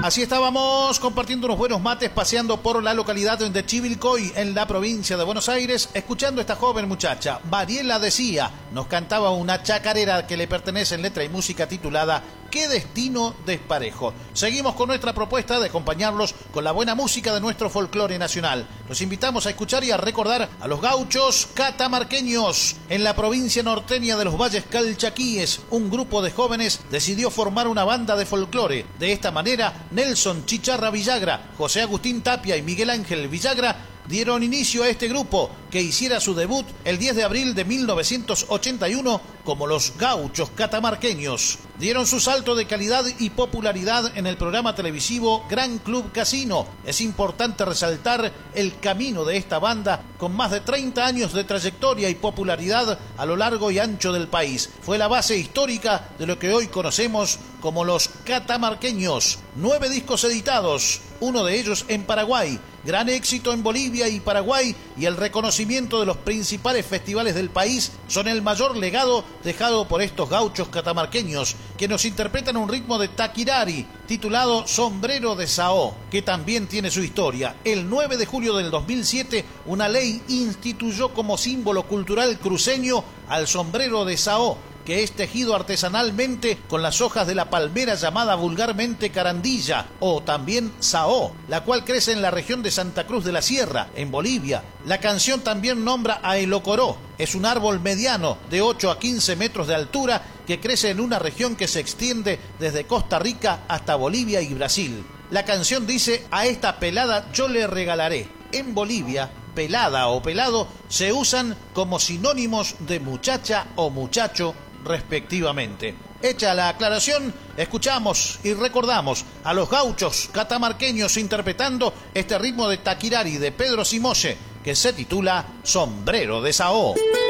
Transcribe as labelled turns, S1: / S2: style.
S1: Así estábamos compartiendo unos buenos mates, paseando por la localidad de Chivilcoy, en la provincia de Buenos Aires, escuchando a esta joven muchacha. Mariela Decía nos cantaba una chacarera que le pertenece en letra y música titulada ¿Qué destino desparejo? Seguimos con nuestra propuesta de acompañarlos con la buena música de nuestro folclore nacional. Los invitamos a escuchar y a recordar a los gauchos catamarqueños. En la provincia norteña de los Valles Calchaquíes, un grupo de jóvenes decidió formar una banda de folclore. De esta manera, Nelson Chicharra Villagra, José Agustín Tapia y Miguel Ángel Villagra dieron inicio a este grupo que hiciera su debut el 10 de abril de 1981 como los Gauchos Catamarqueños. Dieron su salto de calidad y popularidad en el programa televisivo Gran Club Casino. Es importante resaltar el camino de esta banda con más de 30 años de trayectoria y popularidad a lo largo y ancho del país. Fue la base histórica de lo que hoy conocemos como los Catamarqueños. 9 discos editados, uno de ellos en Paraguay, gran éxito en Bolivia y Paraguay, y el reconocimiento de los principales festivales del país son el mayor legado dejado por estos gauchos catamarqueños, que nos interpretan un ritmo de taquirari titulado Sombrero de Saó, que también tiene su historia. El 9 de julio del 2007, una ley instituyó como símbolo cultural cruceño al sombrero de Saó, que es tejido artesanalmente con las hojas de la palmera llamada vulgarmente carandilla o también saó, la cual crece en la región de Santa Cruz de la Sierra, en Bolivia. La canción también nombra a el ocoró. Es un árbol mediano de 8 a 15 metros de altura que crece en una región que se extiende desde Costa Rica hasta Bolivia y Brasil. La canción dice: a esta pelada yo le regalaré. En Bolivia, pelada o pelado se usan como sinónimos de muchacha o muchacho respectivamente. Hecha la aclaración, escuchamos y recordamos a los gauchos catamarqueños interpretando este ritmo de taquirari de Pedro Simoche que se titula Sombrero de Saó.